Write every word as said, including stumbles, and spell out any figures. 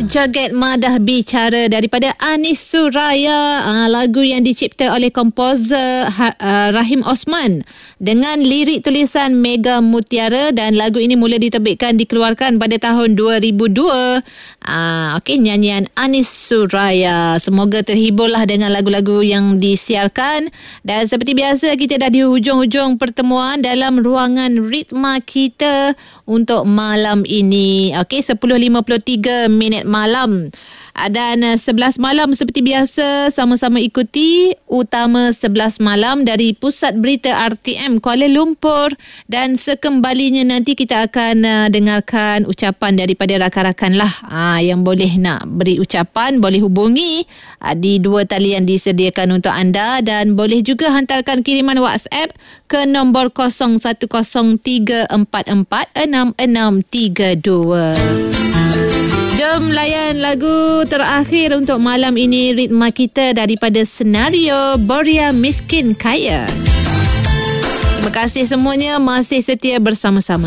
Joget Madah Bicara daripada Anis Suraya, uh, lagu yang dicipta oleh komposer ha, uh, Rahim Osman dengan lirik tulisan Mega Mutiara, dan lagu ini mula diterbitkan dikeluarkan pada tahun dua ribu dua. Uh, Okey, nyanyian Anis Suraya. Semoga terhiburlah dengan lagu-lagu yang disiarkan, dan seperti biasa kita dah di hujung-hujung pertemuan dalam ruangan ritma kita untuk malam ini. Okey, sepuluh lima puluh tiga minit malam. Dan sebelas malam seperti biasa sama-sama ikuti Utama sebelas malam dari Pusat Berita R T M Kuala Lumpur, dan sekembalinya nanti kita akan uh, dengarkan ucapan daripada rakan-rakan lah. Ha, yang boleh nak beri ucapan boleh hubungi uh, di dua talian disediakan untuk anda, dan boleh juga hantarkan kiriman WhatsApp ke nombor kosong satu kosong tiga empat empat enam enam tiga dua. Jom layan lagu terakhir untuk malam ini, ritma kita daripada Senario Boria Miskin Kaya. Terima kasih semuanya masih setia bersama-sama.